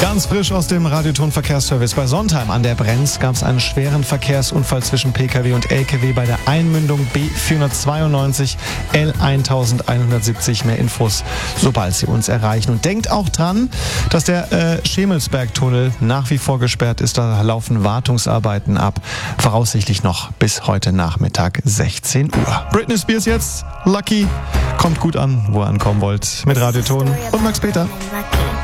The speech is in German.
Ganz frisch aus dem Radioton Verkehrsservice. Bei Sontheim an der Brenz gab es einen schweren Verkehrsunfall zwischen Pkw und Lkw bei der Einmündung B492 L1170. Mehr Infos, sobald Sie uns erreichen. Und denkt auch dran, dass der Schemelsbergtunnel nach wie vor gesperrt ist. Da laufen Wartungsarbeiten ab. Voraussichtlich noch bis heute Nachmittag 16 Uhr. Britney Spears jetzt. Lucky. Kommt gut an, wo ihr ankommen wollt. Mit Radioton und Max Peter.